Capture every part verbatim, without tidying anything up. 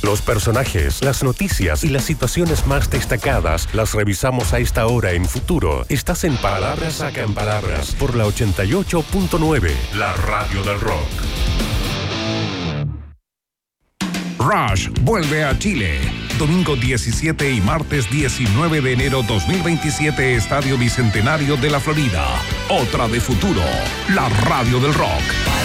Los personajes, las noticias y las situaciones más destacadas las revisamos a esta hora en Futuro. Estás en Palabras Sacan Palabras por la ochenta y ocho punto nueve, la radio del rock. Rush vuelve a Chile. Domingo diecisiete y martes diecinueve de enero dos mil veintisiete, Estadio Bicentenario de la Florida. Otra de Futuro, la radio del rock.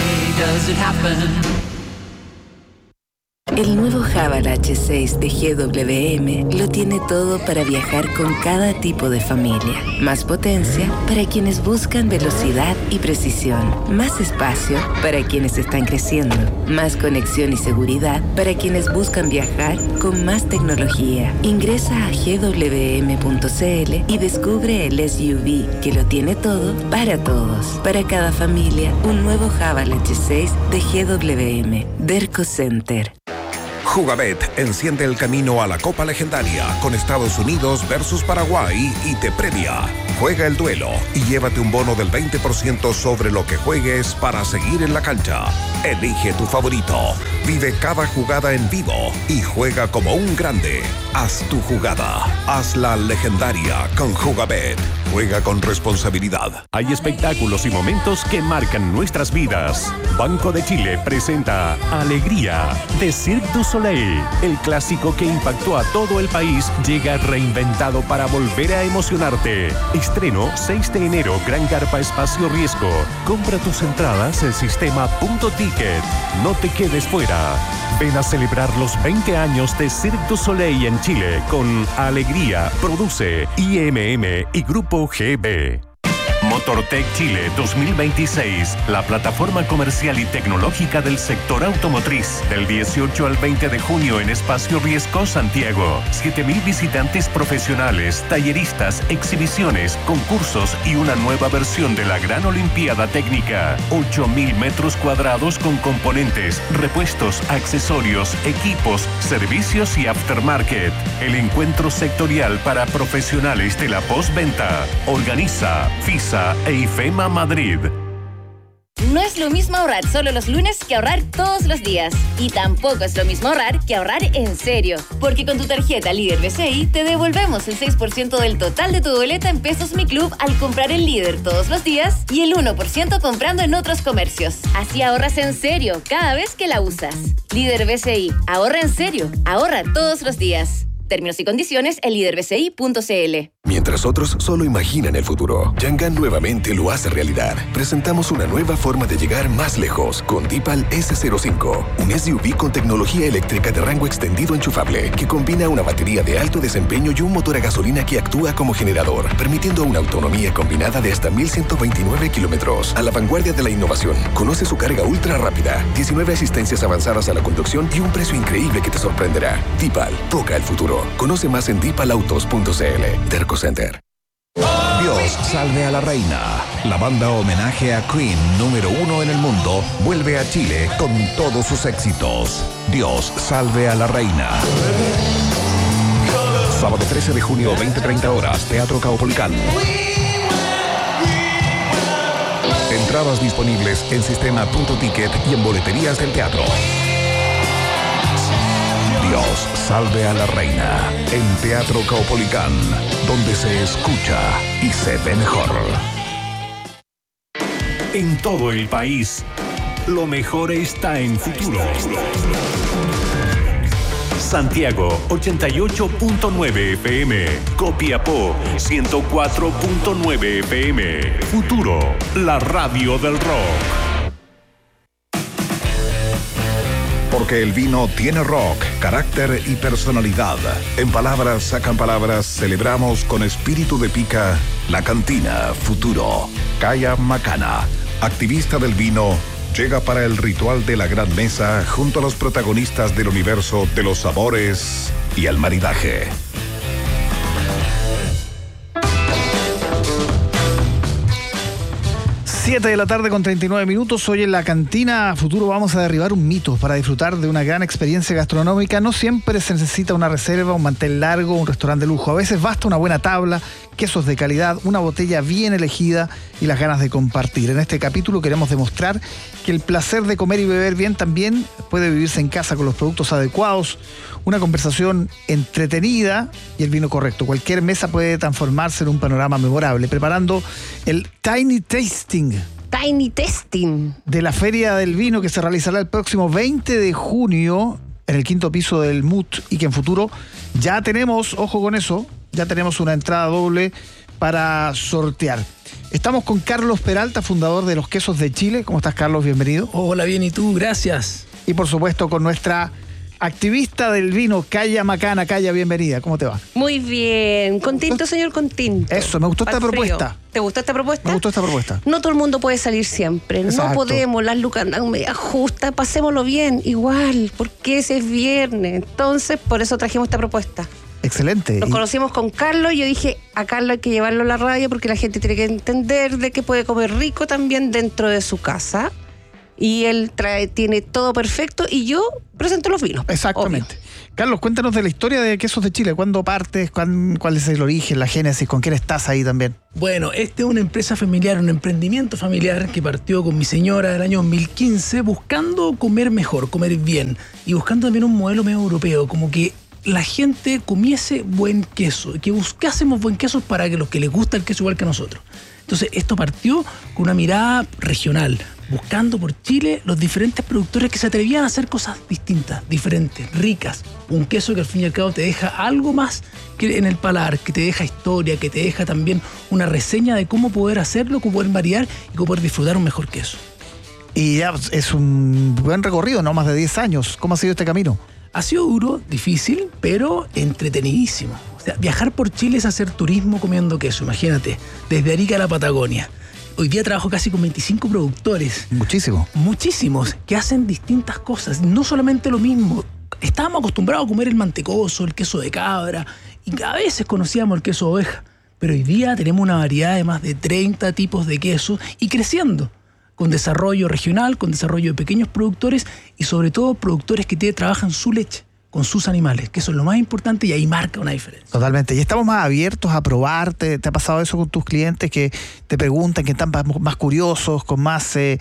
El nuevo Haval H seis de G W M lo tiene todo para viajar con cada tipo de familia. Más potencia para quienes buscan velocidad y precisión. Más espacio para quienes están creciendo. Más conexión y seguridad para quienes buscan viajar con más tecnología. Ingresa a g w m punto c l y descubre el S U V que lo tiene todo para todos. Para cada familia, un nuevo Haval H seis de G W M. Derco Center. Jugabet enciende el camino a la Copa Legendaria con Estados Unidos versus Paraguay y te premia. Juega el duelo y llévate un bono del veinte por ciento sobre lo que juegues para seguir en la cancha. Elige tu favorito, vive cada jugada en vivo y juega como un grande. Haz tu jugada, hazla legendaria con Jugabet. Juega con responsabilidad. Hay espectáculos y momentos que marcan nuestras vidas. Banco de Chile presenta Alegría de Cirque du Soleil. El clásico que impactó a todo el país llega reinventado para volver a emocionarte. Estreno seis de enero, Gran Carpa Espacio Riesgo. Compra tus entradas en sistema punto ticket. No te quedes fuera. Ven a celebrar los veinte años de Cirque du Soleil en Chile con Alegría. Produce I M M y Grupo G B. Motortech Chile dos mil veintiséis, la plataforma comercial y tecnológica del sector automotriz. Del dieciocho al veinte de junio en Espacio Riesgo, Santiago. siete mil visitantes profesionales, talleristas, exhibiciones, concursos y una nueva versión de la Gran Olimpiada Técnica. ocho mil metros cuadrados con componentes, repuestos, accesorios, equipos, servicios y aftermarket. El encuentro sectorial para profesionales de la postventa. Organiza FISA e IFEMA Madrid. No es lo mismo ahorrar solo los lunes que ahorrar todos los días. Y tampoco es lo mismo ahorrar que ahorrar en serio. Porque con tu tarjeta Líder B C I te devolvemos el seis por ciento del total de tu boleta en Pesos Mi Club al comprar en Líder todos los días y el uno por ciento comprando en otros comercios. Así ahorras en serio cada vez que la usas. Líder B C I. Ahorra en serio. Ahorra todos los días. Términos y condiciones en líder b c i punto c l. Mientras otros solo imaginan el futuro, Yangan nuevamente lo hace realidad. Presentamos una nueva forma de llegar más lejos con Deepal S cero cinco, un S U V con tecnología eléctrica de rango extendido enchufable que combina una batería de alto desempeño y un motor a gasolina que actúa como generador, permitiendo una autonomía combinada de hasta mil ciento veintinueve kilómetros. A la vanguardia de la innovación. Conoce su carga ultra rápida, diecinueve asistencias avanzadas a la conducción y un precio increíble que te sorprenderá. Deepal, toca el futuro. Conoce más en deepal autos punto c l. Derco Center. Dios salve a la reina. La banda homenaje a Queen número uno en el mundo vuelve a Chile con todos sus éxitos. Dios salve a la reina. Sábado trece de junio, veinte treinta horas, Teatro Caupolicán. Entradas disponibles en sistema punto ticket y en boleterías del teatro. Dios salve a la reina en Teatro Caupolicán, donde se escucha y se ve mejor. En todo el país, lo mejor está en Futuro. Santiago ochenta y ocho punto nueve F M, Copiapó ciento cuatro punto nueve F M. Futuro, la radio del rock. Porque el vino tiene rock, carácter y personalidad. En Palabras Sacan Palabras celebramos con espíritu de pica la cantina Futuro. Kaya Macana, activista del vino, llega para el ritual de la gran mesa junto a los protagonistas del universo de los sabores y el maridaje. siete de la tarde con treinta y nueve minutos. Hoy en la cantina Futuro vamos a derribar un mito. Para disfrutar de una gran experiencia gastronómica no siempre se necesita una reserva, un mantel largo, un restaurante de lujo. A veces basta una buena tabla quesos de calidad, una botella bien elegida y las ganas de compartir. En este capítulo queremos demostrar que el placer de comer y beber bien también puede vivirse en casa con los productos adecuados, una conversación entretenida y el vino correcto. Cualquier mesa puede transformarse en un panorama memorable, preparando el Tiny Tasting. Tiny Tasting. De la Feria del Vino que se realizará el próximo veinte de junio en el quinto piso del M U T y que en futuro ya tenemos, ojo con eso, ya tenemos una entrada doble para sortear. Estamos con Carlos Peralta, fundador de Los Quesos de Chile. ¿Cómo estás, Carlos? Bienvenido. Hola, bien, ¿y tú? Gracias. Y por supuesto con nuestra activista del vino, Calla Macana. Calla, bienvenida. ¿Cómo te va? Muy bien. Contento, señor Contento. Eso, me gustó esta propuesta. ¿Te gustó esta propuesta? Me gustó esta propuesta. No todo el mundo puede salir siempre. Exacto. No podemos, las lucas andan media justas, pasémoslo bien, igual, porque ese es viernes. Entonces, por eso trajimos esta propuesta. Excelente. Nos y... conocimos con Carlos y yo dije, a Carlos hay que llevarlo a la radio porque la gente tiene que entender de que puede comer rico también dentro de su casa. Y él trae, tiene todo perfecto y yo presento los vinos. Exactamente. Obvio. Carlos, cuéntanos de la historia de Quesos de Chile. ¿Cuándo partes? ¿Cuán, ¿Cuál es el origen, la génesis? ¿Con quién estás ahí también? Bueno, esta es una empresa familiar, un emprendimiento familiar que partió con mi señora del año dos mil quince buscando comer mejor, comer bien y buscando también un modelo medio europeo, como que la gente comiese buen queso, que buscásemos buen queso para que los que les gusta el queso igual que a nosotros. Entonces esto partió con una mirada regional, buscando por Chile los diferentes productores que se atrevían a hacer cosas distintas, diferentes, ricas. Un queso que al fin y al cabo te deja algo más que en el paladar, que te deja historia, que te deja también una reseña de cómo poder hacerlo, cómo poder variar y cómo poder disfrutar un mejor queso. Y ya es un buen recorrido, ¿no? Más de diez años. ¿Cómo ha sido este camino? Ha sido duro, difícil, pero entretenidísimo. O sea, viajar por Chile es hacer turismo comiendo queso, imagínate, desde Arica a la Patagonia. Hoy día trabajo casi con veinticinco productores. Muchísimo. Muchísimos, que hacen distintas cosas, no solamente lo mismo. Estábamos acostumbrados a comer el mantecoso, el queso de cabra, y a veces conocíamos el queso de oveja. Pero hoy día tenemos una variedad de más de treinta tipos de quesos y creciendo, con desarrollo regional, con desarrollo de pequeños productores y sobre todo productores que te trabajan su leche con sus animales, que eso es lo más importante y ahí marca una diferencia. Totalmente. Y estamos más abiertos a probar. ¿Te, te ha pasado eso con tus clientes que te preguntan, que están más curiosos, con más eh,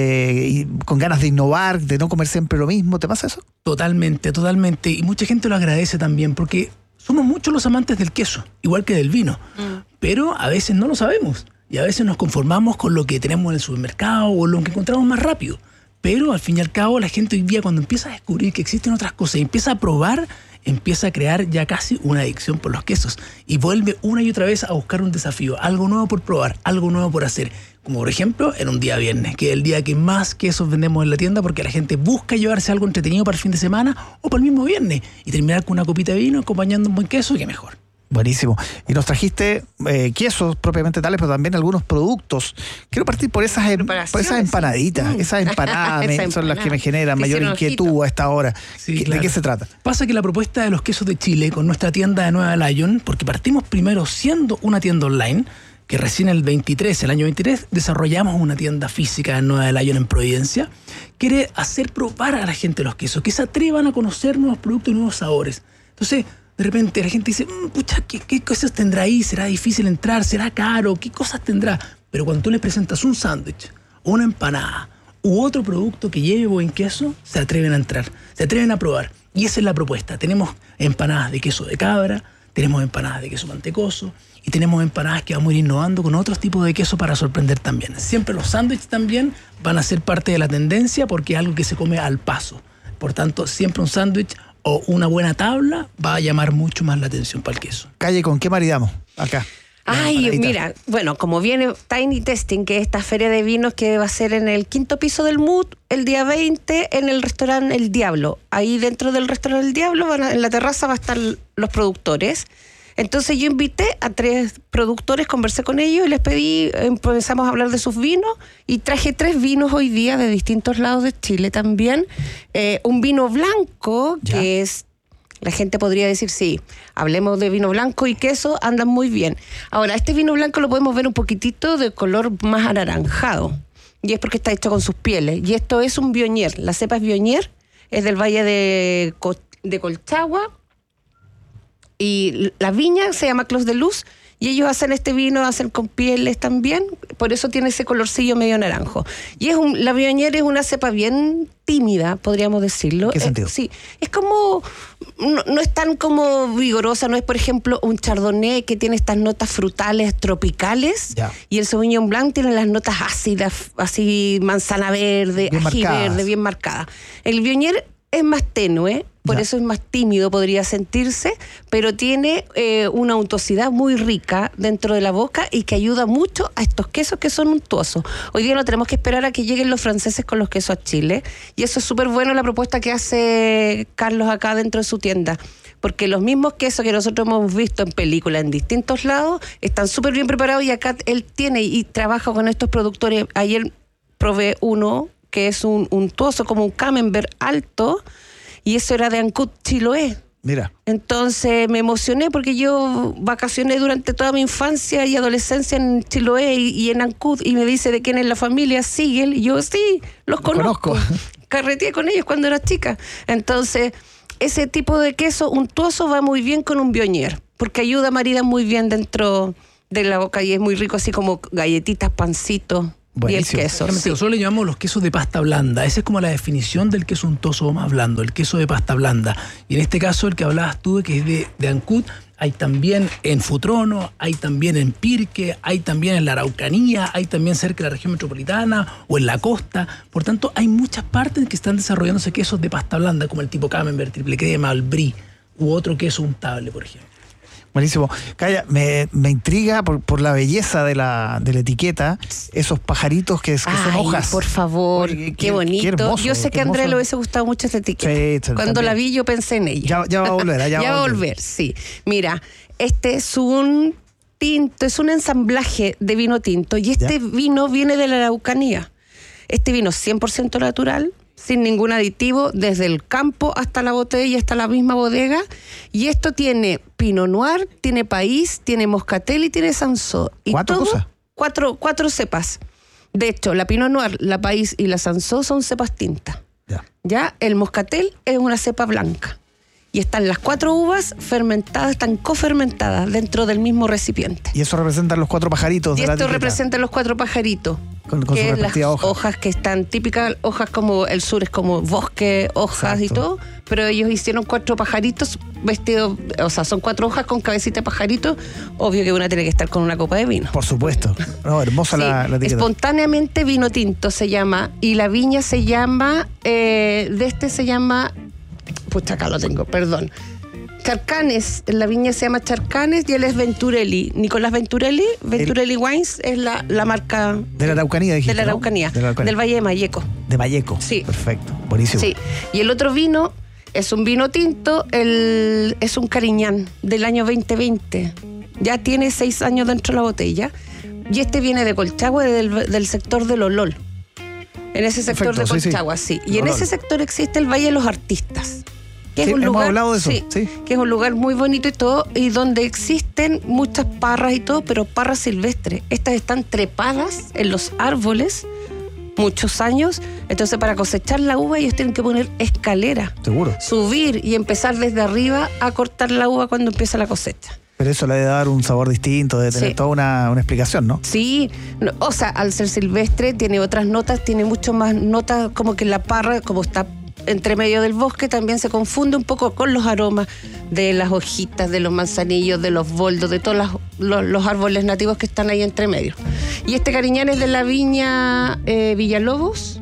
eh, con ganas de innovar, de no comer siempre lo mismo? ¿Te pasa eso? Totalmente, totalmente. Y mucha gente lo agradece también porque somos muchos los amantes del queso, igual que del vino, mm. pero a veces no lo sabemos. Y a veces nos conformamos con lo que tenemos en el supermercado o lo que encontramos más rápido. Pero al fin y al cabo la gente hoy día cuando empieza a descubrir que existen otras cosas y empieza a probar, empieza a crear ya casi una adicción por los quesos. Y vuelve una y otra vez a buscar un desafío, algo nuevo por probar, algo nuevo por hacer. Como por ejemplo en un día viernes, que es el día que más quesos vendemos en la tienda porque la gente busca llevarse algo entretenido para el fin de semana o para el mismo viernes y terminar con una copita de vino acompañando un buen queso, que mejor. Buenísimo. Y nos trajiste eh, quesos propiamente tales, pero también algunos productos. Quiero partir por esas, em, por esas empanaditas. Mm. Esas empanadas Esa empanada. Son las que me generan mayor inquietud a esta hora. Sí, ¿Qué, claro. ¿De qué se trata? Pasa que la propuesta de Los Quesos de Chile con nuestra tienda de Nueva Lion, porque partimos primero siendo una tienda online, que recién el veintitrés, el año veintitrés, desarrollamos una tienda física de Nueva Lion en Providencia, quiere hacer probar a la gente los quesos, que se atrevan a conocer nuevos productos y nuevos sabores. Entonces, de repente la gente dice, mmm, pucha, ¿qué, ¿qué cosas tendrá ahí? ¿Será difícil entrar? ¿Será caro? ¿Qué cosas tendrá? Pero cuando tú les presentas un sándwich, una empanada u otro producto que lleve buen queso, se atreven a entrar, se atreven a probar. Y esa es la propuesta. Tenemos empanadas de queso de cabra, tenemos empanadas de queso mantecoso y tenemos empanadas que vamos a ir innovando con otros tipos de queso para sorprender también. Siempre los sándwiches también van a ser parte de la tendencia porque es algo que se come al paso. Por tanto, siempre un sándwich o una buena tabla va a llamar mucho más la atención para el queso. Calle, ¿con qué maridamos acá? Ay, mira, bueno, como viene Tiny Tasting, que es esta feria de vinos que va a ser en el quinto piso del M U T, el día veinte, en el restaurante El Diablo. Ahí dentro del restaurante El Diablo, van a, en la terraza va a estar los productores. Entonces yo invité a tres productores, conversé con ellos y les pedí, empezamos a hablar de sus vinos y traje tres vinos hoy día de distintos lados de Chile también. Eh, un vino blanco, ¿ya? Que es, la gente podría decir, sí, hablemos de vino blanco y queso, andan muy bien. Ahora, este vino blanco lo podemos ver un poquitito de color más anaranjado y es porque está hecho con sus pieles. Y esto es un Viognier, la cepa es Viognier, es del Valle de, Co- de Colchagua. Y la viña se llama Clos de Luz Y ellos hacen este vino, hacen con pieles también, por eso tiene ese colorcillo medio naranjo. Y es un, la Viognier es una cepa bien tímida, podríamos decirlo. ¿En qué sentido? Eh, sí, es como, no, no es tan como vigorosa, no es por ejemplo un Chardonnay que tiene estas notas frutales tropicales, ya. Y el Sauvignon Blanc tiene las notas ácidas, así manzana verde, bien ají marcadas. verde, bien marcada. El Viognier es más tenue, por ya. eso es más tímido, podría sentirse, pero tiene eh, una untuosidad muy rica dentro de la boca y que ayuda mucho a estos quesos que son untuosos. Hoy día no tenemos que esperar a que lleguen los franceses con los quesos a Chile, y eso es súper bueno la propuesta que hace Carlos acá dentro de su tienda, porque los mismos quesos que nosotros hemos visto en películas en distintos lados están súper bien preparados, y acá él tiene y trabaja con estos productores. Ayer probé uno que es un untuoso, como un camembert alto, y eso era de Ancud Chiloé. Mira. Entonces me emocioné porque yo vacacioné durante toda mi infancia y adolescencia en Chiloé y, y en Ancud, y me dice de quién es la familia Sigel, y yo sí, los conozco. conozco. Carreteé con ellos cuando era chica. Entonces, ese tipo de queso untuoso va muy bien con un Viognier, porque ayuda a maridar muy bien dentro de la boca, y es muy rico, así como galletitas, pancitos. Buenísimo. Y el queso. Sí. Nosotros le llamamos los quesos de pasta blanda. Esa es como la definición del queso untuoso más blando, el queso de pasta blanda. Y en este caso, el que hablabas tú, que es de, de Ancud, hay también en Futrono, hay también en Pirque, hay también en la Araucanía, hay también cerca de la región metropolitana o en la costa. Por tanto, hay muchas partes que están desarrollándose quesos de pasta blanda, como el tipo Camembert, triple crema, el Brie, u otro queso untable, por ejemplo. Buenísimo. Calla, me, me intriga por, por la belleza de la, de la etiqueta, esos pajaritos que, que son Ay, hojas. por favor, Oye, qué, qué- bonito. qué hermoso, yo sé qué que a Andrés hermoso. le hubiese gustado mucho esta etiqueta. Sí, Cuando también. la vi yo pensé en ella. Ya, ya va a volver, ya, ya va va a volver, sí. Mira, este es un tinto, es un ensamblaje de vino tinto, y este Ya. vino viene de la Araucanía. Este vino es cien por ciento natural, sin ningún aditivo, desde el campo hasta la botella, hasta la misma bodega. Y esto tiene Pinot Noir, tiene País, tiene Moscatel y tiene Sansó. Y ¿Cuatro todo- cosas? Cuatro, cuatro cepas. De hecho, la Pinot Noir, la País y la Sansó son cepas tintas. Ya. Ya, el Moscatel es una cepa blanca. Y están las cuatro uvas fermentadas, están cofermentadas dentro del mismo recipiente. Y eso representan los cuatro pajaritos Y de la esto etiqueta. representa los cuatro pajaritos. Con- con su que es las respectiva hoja. hojas que están típicas, hojas como el sur es como bosque, hojas y Exacto. todo, pero ellos hicieron cuatro pajaritos vestidos, o sea, son cuatro hojas con cabecita de pajarito. Obvio que una tiene que estar con una copa de vino. Por supuesto. No, hermosa Sí, la, la etiqueta. espontáneamente vino tinto se llama, y la viña se llama, eh, de este se llama, pucha, acá lo tengo, perdón. Charcanes, la viña se llama Charcanes y él es Venturelli. Nicolás Venturelli, Venturelli Wines es la, la marca De la Araucanía, dijiste, de la ¿no? Araucanía, De la Araucanía. del Valle de Mayeco. De Valleco. Sí. Perfecto. Buenísimo. Sí. Y el otro vino es un vino tinto, el, es un Cariñán del año veinte veinte. Ya tiene seis años dentro de la botella. Y este viene de Colchagua, del, del sector del Olol. En ese sector Perfecto, de sí, sí. Colchagua, sí. Y en Olol. ese sector existe el Valle de los Artistas. Que Sí, es un hemos lugar, hablado de eso, sí, sí. que es un lugar muy bonito y todo, y donde existen muchas parras y todo, pero parras silvestres. Estas están trepadas en los árboles muchos años, entonces para cosechar la uva ellos tienen que poner escalera, Seguro. subir y empezar desde arriba a cortar la uva cuando empieza la cosecha. Pero eso le debe dar un sabor distinto, de tener Sí. toda una, una explicación, ¿no? Sí, no, o sea, al ser silvestre tiene otras notas, tiene mucho más notas, como que la parra, como está entre medio del bosque, también se confunde un poco con los aromas de las hojitas, de los manzanillos, de los boldos, de todos las- los, los árboles nativos que están ahí entre medio. Y este Cariñán es de la viña eh, Villalobos.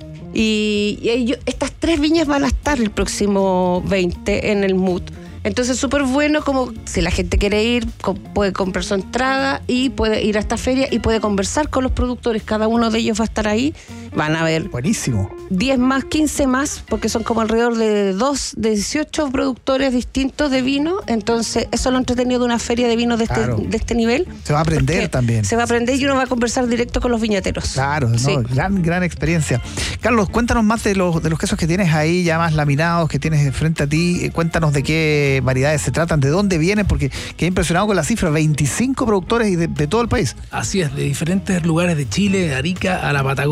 Y, y ellos- estas tres viñas van a estar el próximo veinte en el M U T. Entonces súper bueno, como si la gente quiere ir, co- puede comprar su entrada y puede ir a esta feria y puede conversar con los productores. Cada uno de ellos va a estar ahí. Van a ver Buenísimo. diez más, quince más, porque son como alrededor de dos, de dieciocho productores distintos de vino. Entonces eso es lo entretenido de una feria de vino de este, Claro. de este nivel. Se va a aprender Porque también. Se va a aprender y uno va a conversar directo con los viñateros. Claro, ¿no? Sí. gran, gran experiencia. Carlos, cuéntanos más de los, de los quesos que tienes ahí, ya más laminados, que tienes frente a ti. Eh, Cuéntanos de qué variedades se tratan, de dónde vienen, porque quedé impresionado con la cifra, veinticinco productores y de, de todo el país. Así es, de diferentes lugares de Chile, de Arica a la Patagonia. Tenemos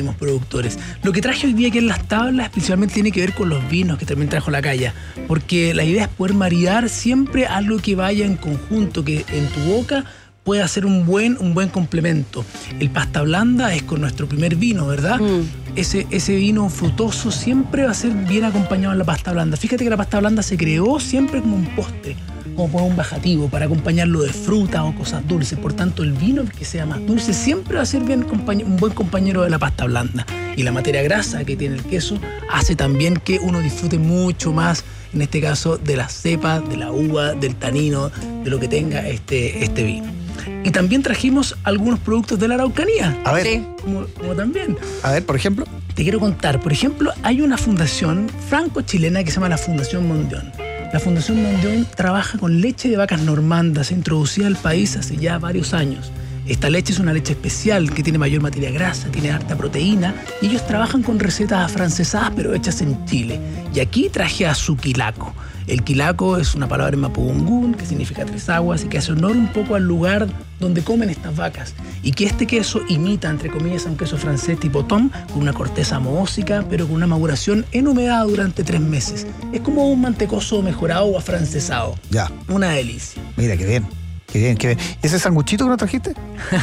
salimos productores. Lo que traje hoy día aquí en las tablas principalmente tiene que ver con los vinos que también trajo la Calla, porque la idea es poder maridar siempre algo que vaya en conjunto, que en tu boca puede hacer un buen, un buen complemento. El pasta blanda es con nuestro primer vino, ¿verdad? Mm. Ese, ese vino frutoso siempre va a ser bien acompañado en la pasta blanda. Fíjate que la pasta blanda se creó siempre como un postre, como por un bajativo, para acompañarlo de fruta o cosas dulces. Por tanto, el vino que sea más dulce siempre va a ser bien un buen compañero de la pasta blanda. Y la materia grasa que tiene el queso hace también que uno disfrute mucho más, en este caso, de las cepas, de la uva, del tanino, de lo que tenga este, este vino. Y también trajimos algunos productos de la Araucanía. A ver. Sí. Como, como también. A ver, por ejemplo. Te quiero contar. Por ejemplo, hay una fundación franco-chilena que se llama la Fundación Mondión. La Fundación Mondión trabaja con leche de vacas normandas, introducida al país hace ya varios años. Esta leche es una leche especial que tiene mayor materia grasa, tiene harta proteína, y ellos trabajan con recetas afrancesadas pero hechas en Chile. Y aquí traje a su quilaco. El quilaco es una palabra en mapudungún que significa tres aguas y que hace honor un poco al lugar donde comen estas vacas. Y que este queso imita, entre comillas, a un queso francés tipo tom, con una corteza mohósica, pero con una maduración en humedad durante tres meses. Es como un mantecoso mejorado o afrancesado. Ya. Una delicia. Mira, qué bien. Qué bien, qué bien. ¿Y ese sanguchito que nos trajiste?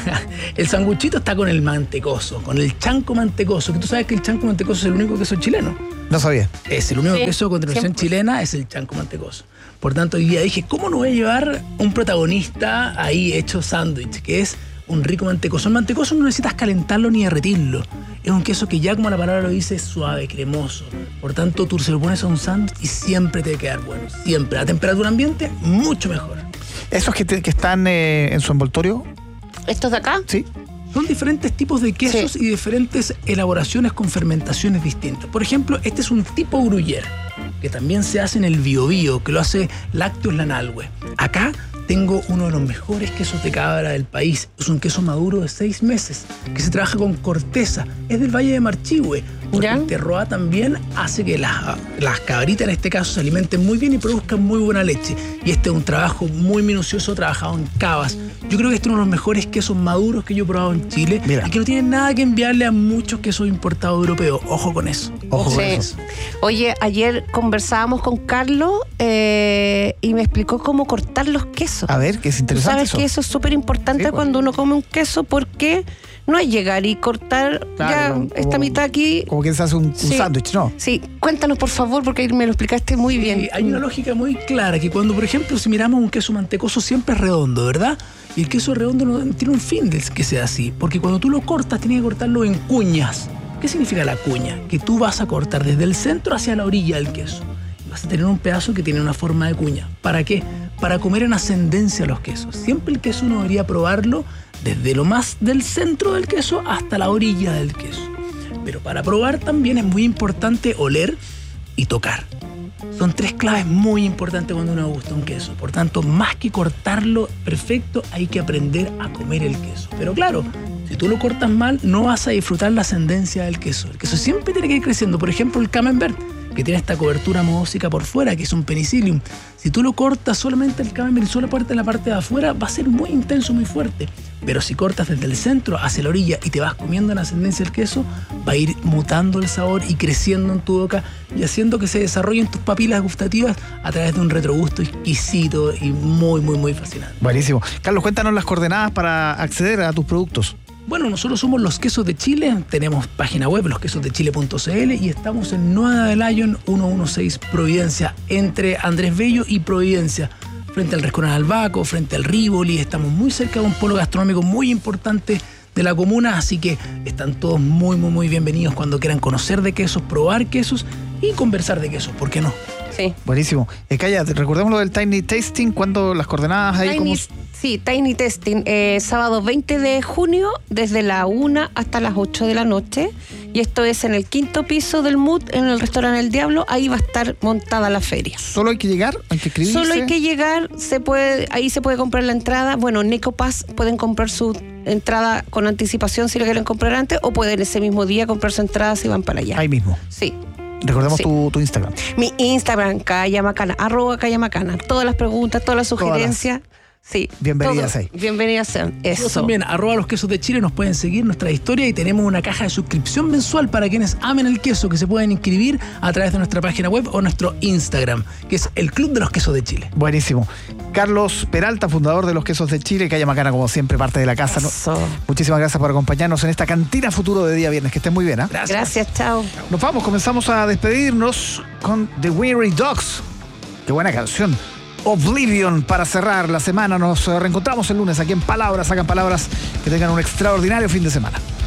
El sanguchito está con el mantecoso, con el chanco mantecoso, que tú sabes que el chanco mantecoso es el único queso chileno. No sabía. Es el único sí, queso con denominación chilena, es el chanco mantecoso. Por tanto, hoy día dije, ¿cómo no voy a llevar un protagonista ahí hecho sándwich? Que es un rico mantecoso. El mantecoso no necesitas calentarlo ni derretirlo. Es un queso que ya, como la palabra lo dice, es suave, cremoso. Por tanto, tú se lo pones a un sándwich y siempre te va a quedar bueno. Siempre. A temperatura ambiente, mucho mejor. ¿Esos que, te, que están eh, en su envoltorio? ¿Estos de acá? Sí. Son diferentes tipos de quesos sí. y diferentes elaboraciones con fermentaciones distintas. Por ejemplo, este es un tipo gruyère, que también se hace en el Biobío, que lo hace Lácteos Lanalhue. Acá tengo uno de los mejores quesos de cabra del país. Es un queso maduro de seis meses, que se trabaja con corteza. Es del Valle de Marchihue, porque ¿ya? El terroir también hace que las, las cabritas, en este caso, se alimenten muy bien y produzcan muy buena leche. Y este es un trabajo muy minucioso, trabajado en cavas. Yo creo que este es uno de los mejores quesos maduros que yo he probado en Chile. Mira. Y que no tiene nada que enviarle a muchos quesos importados europeos. Ojo con eso. Ojo sí. con eso. Oye, ayer conversábamos con Carlos eh, y me explicó cómo cortar los quesos. A ver, que es interesante. Sabes eso. que eso es súper importante sí, cuando uno come un queso, porque no es llegar y cortar claro, ya como, esta mitad aquí. Como que se hace un, sí, un sándwich, ¿no? Sí, cuéntanos por favor, porque me lo explicaste muy sí, bien. Hay una lógica muy clara, que cuando, por ejemplo, si miramos un queso mantecoso siempre es redondo, ¿verdad? Y el queso redondo no, tiene un fin de que sea así, porque cuando tú lo cortas tienes que cortarlo en cuñas. ¿Qué significa la cuña? Que tú vas a cortar desde el centro hacia la orilla del queso. Vas a tener un pedazo que tiene una forma de cuña. ¿Para qué? Para comer en ascendencia los quesos. Siempre el queso uno debería probarlo desde lo más del centro del queso hasta la orilla del queso. Pero para probar también es muy importante oler y tocar. Son tres claves muy importantes cuando uno gusta un queso. Por tanto, más que cortarlo perfecto, hay que aprender a comer el queso. Pero claro, si tú lo cortas mal, no vas a disfrutar la ascendencia del queso. El queso siempre tiene que ir creciendo. Por ejemplo, el camembert, que tiene esta cobertura mohósica por fuera, que es un penicillium. Si tú lo cortas solamente el camembert y solo parte de la parte de afuera, va a ser muy intenso, muy fuerte. Pero si cortas desde el centro hacia la orilla y te vas comiendo en ascendencia el queso, va a ir mutando el sabor y creciendo en tu boca y haciendo que se desarrollen tus papilas gustativas a través de un retrogusto exquisito y muy, muy, muy fascinante. Buenísimo. Carlos, cuéntanos las coordenadas para acceder a tus productos. Bueno, nosotros somos Los Quesos de Chile, tenemos página web los quesos de chile punto c l y estamos en Nueva de Lyon ciento dieciséis Providencia, entre Andrés Bello y Providencia, frente al restaurante Albaco, frente al Rivoli. Estamos muy cerca de un polo gastronómico muy importante de la comuna, así que están todos muy, muy, muy bienvenidos cuando quieran conocer de quesos, probar quesos y conversar de quesos, ¿por qué no? Sí. Buenísimo. Eh, Calla, recordemos lo del Tiny Tasting, ¿cuándo las coordenadas ahí? Tiny, como... Sí, Tiny Tasting, eh, sábado veinte de junio, desde la una hasta las ocho de la noche. Y esto es en el quinto piso del M U D, en el restaurante El Diablo. Ahí va a estar montada la feria. ¿Solo hay que llegar? ¿Hay que escribirse? Solo hay que llegar, se puede, ahí se puede comprar la entrada. Bueno, en Ecopass pueden comprar su entrada con anticipación si lo quieren comprar antes, o pueden ese mismo día comprar su entrada si van para allá. Ahí mismo. Sí. Recordemos sí. tu, tu Instagram. Mi Instagram, Calla Macana, arroba Calla Macana. Todas las preguntas, todas las sugerencias. Todas las... Sí. Bienvenidas todo, ahí. Bienvenidas sean. Eso. También, arroba los quesos de Chile, nos pueden seguir nuestra historia y tenemos una caja de suscripción mensual para quienes amen el queso, que se pueden inscribir a través de nuestra página web o nuestro Instagram, que es el Club de los Quesos de Chile. Buenísimo. Carlos Peralta, fundador de los Quesos de Chile, Calle Macana, como siempre, parte de la casa. Eso. Muchísimas gracias por acompañarnos en esta cantina futuro de día viernes. Que estén muy bien, ¿eh? Gracias. Gracias, chao. Nos vamos, comenzamos a despedirnos con The Weary Dogs. Qué buena canción. Oblivion para cerrar la semana. Nos reencontramos el lunes aquí en Palabras, Sacan Palabras. Que tengan un extraordinario fin de semana.